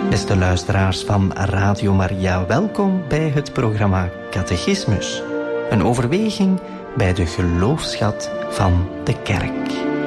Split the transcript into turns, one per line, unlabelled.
Beste luisteraars van Radio Maria, welkom bij het programma Catechismus. Een overweging bij de geloofsschat van de kerk.